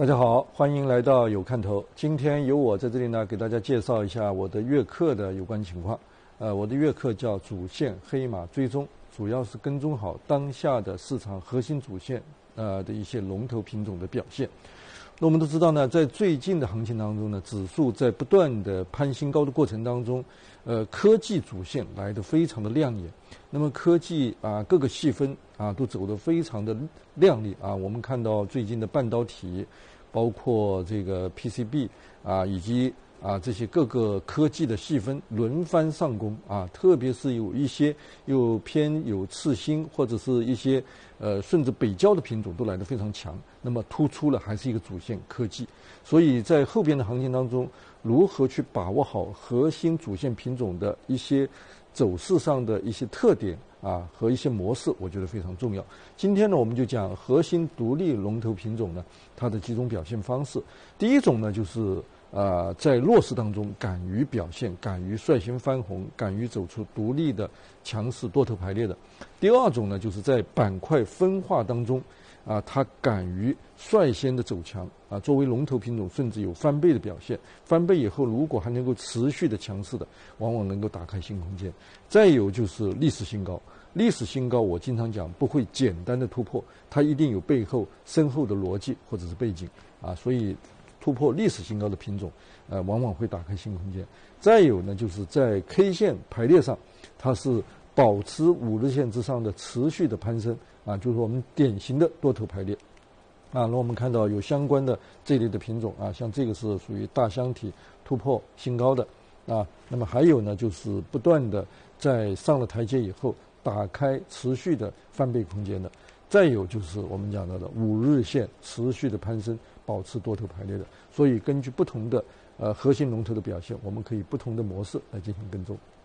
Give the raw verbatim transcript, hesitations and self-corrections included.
大家好，欢迎来到有看头。今天由我在这里呢，给大家介绍一下我的月课的有关情况。呃，我的月课叫主线黑马追踪，主要是跟踪好当下的市场核心主线呃的一些龙头品种的表现。那我们都知道呢，在最近的行情当中呢，指数在不断的攀新高的过程当中，呃，科技主线来得非常的亮眼。那么科技啊，各个细分啊都走得非常的亮丽啊。我们看到最近的半导体，包括这个 P C B 啊，以及啊这些各个科技的细分轮番上攻啊，特别是有一些又偏有次新或者是一些呃顺着北交的品种都来得非常强。那么突出了还是一个主线科技，所以在后边的行情当中，如何去把握好核心主线品种的一些走势上的一些特点啊和一些模式，我觉得非常重要。今天呢，我们就讲核心独立龙头品种呢它的几种表现方式。第一种呢，就是呃在弱势当中敢于表现，敢于率先翻红，敢于走出独立的强势多头排列的。第二种呢，就是在板块分化当中啊，它敢于率先的走强啊，作为龙头品种，甚至有翻倍的表现。翻倍以后，如果还能够持续的强势的，往往能够打开新空间。再有就是历史新高，历史新高，我经常讲不会简单的突破，它一定有背后深厚的逻辑或者是背景啊，所以突破历史新高的品种，呃，往往会打开新空间。再有呢，就是在 K 线排列上，它是保持五日线之上的持续的攀升。啊，就是我们典型的多头排列，啊，那我们看到有相关的这类的品种啊，像这个是属于大箱体突破新高的啊，那么还有呢，就是不断的在上了台阶以后打开持续的翻倍空间的，再有就是我们讲到的五日线持续的攀升，保持多头排列的。所以根据不同的呃核心龙头的表现，我们可以不同的模式来进行跟踪。